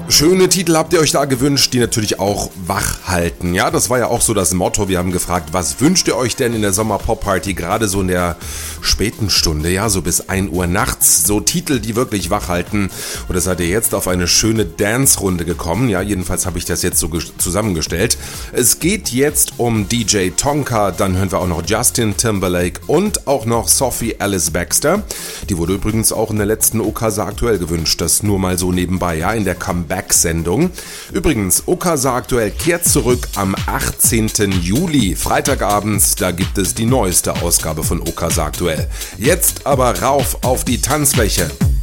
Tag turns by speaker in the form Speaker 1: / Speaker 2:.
Speaker 1: Schöne Titel habt ihr euch da gewünscht, die natürlich auch wach halten. Ja, das war ja auch so das Motto. Wir haben gefragt, was wünscht ihr euch denn in der Sommer-Pop-Party? Gerade so in der späten Stunde, ja, so bis 1 Uhr nachts. So Titel, die wirklich wach halten. Und da seid ihr jetzt auf eine schöne Dance-Runde gekommen. Ja, jedenfalls habe ich das jetzt so zusammengestellt. Es geht jetzt um DJ Tonka, dann hören wir auch noch Justin Timberlake und auch noch Sophie Alice Baxter. Die wurde übrigens auch in der letzten Okasa aktuell gewünscht. Das nur mal so nebenbei, ja, in der Comeback-Sendung. Übrigens, Okasa aktuell kehrt zurück am 18. Juli, Freitagabends, da gibt es die neueste Ausgabe von Okasa aktuell. Jetzt aber rauf auf die Tanzfläche.